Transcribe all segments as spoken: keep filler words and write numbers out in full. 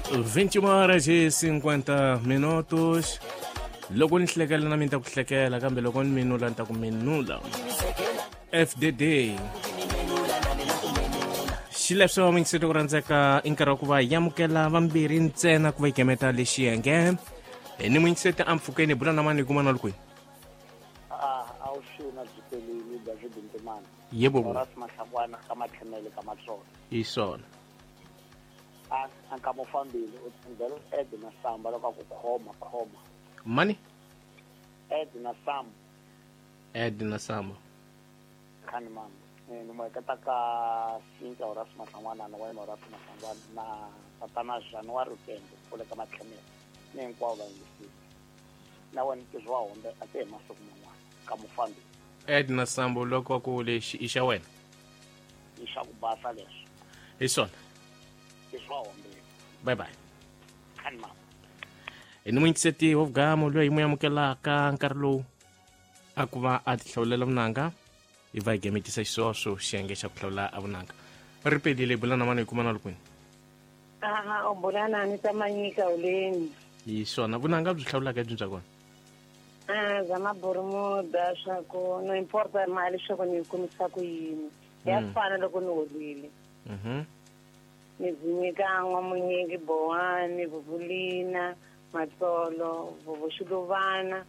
vinte e uma horas e cinquenta minutos. Loko ni hlekela na mina ta ku hlekela kambe loko ni minula ni ta ku minula. F D D xileswi va mingisete ku rhandzeka i nkarhi wa ku va hi amukela vambirhi ntsena ku va hi gemeta lexiyenge ni mwingisete ampfhukeni bula na mani hi kuma na lukweni awushuna zipelile bazibintimana yebo oras mahlakwana kamathemele kamatlolo isona a ankamufambile utsindela ed na samba loko ku khoma khoma mani ed na samba ed na samba khani mama ni mo ka taka sinta oras mahlangwana na wena oras mahlangwana na tatana January tembe kule kamathemele ni hinkwavo va yingisile na wena tizwa honde ate masiku man'wana kamufambi ed na sambo loko ku lexi i xa wena i xa ku basa leswi hi swona tizwa honde bye bye khani mama ni mwingiseti wa vugamo loyi hi n'wi amukelaka nkarhi lowu a ku va a ti hlawulela vunanga hi va hi gemetisa xiswoswo xiyenge xa ku hlawula a vunanga ri pelile bula na mani hi kuma na lukweni aha obulana ni tamanyika uleni hi swona vunanga byi hlawulaka byi bya kona ah za maboromoda swa ku no importa mali swa ku ni kumisa ku yini ya fana loko ni holile mhm ni zinyika n'wamunyingi bohani vuvulina matsolo vuvuxulovana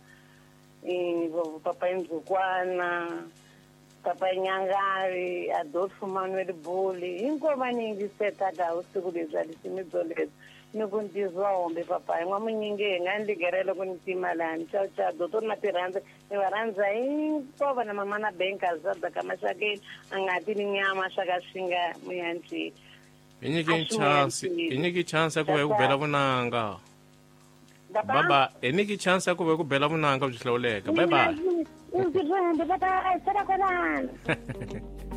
vovu papa indzukwana papa inyangari adolfo manuel buli hinkwavo va ni yingiseta laha vusiku lebyi a lisimi byo lebyi ni ku ntizwa hombe papa n'wamunyingi hi nga ni ligerela ku ni timalani cawu cawu doto na tirhandza ni va rhandza hinkwavo na mama na benkazada ka maxakeni a nga ti ni nyama swa ka swi nga muyantsini hi nyiki chance hi nyiki chance ya ku va hi ku bela vunanga baba hi nyiki chance ya ku va hi ku bela vunanga byi hlawuleka bye bye Papa,